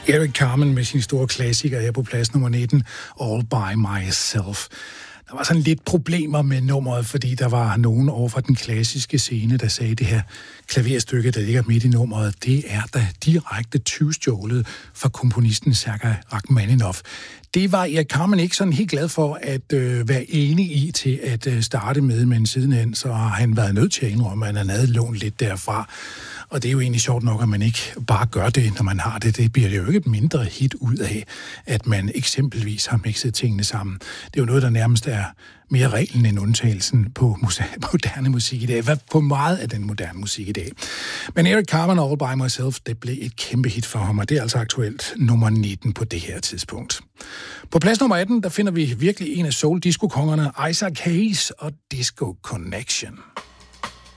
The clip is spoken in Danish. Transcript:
Eric Carmen med sin store klassiker her på plads nummer 19, All By Myself. Der var sådan lidt problemer med nummeret, fordi der var nogen over fra den klassiske scene, der sagde, det her klaverstykke, der ligger midt i nummeret, det er da direkte tyvstjålet fra komponisten Sergej Rachmaninoff. Det var Eric Carmen ikke sådan helt glad for at være enig i til at starte med, men sidenhen så har han været nødt til at indrømme, at han havde lånt lidt derfra. Og det er jo egentlig sjovt nok, at man ikke bare gør det, når man har det. Det bliver jo ikke et mindre hit ud af, at man eksempelvis har mixet tingene sammen. Det er jo noget, der nærmest er mere reglen end undtagelsen på moderne musik i dag. Hvad på meget af den moderne musik i dag. Men Eric Carmen, All By Myself, det blev et kæmpe hit for ham, og det er altså aktuelt nummer 19 på det her tidspunkt. På plads nummer 18, der finder vi virkelig en af soul-disco-kongerne, Isaac Hayes og Disco Connection.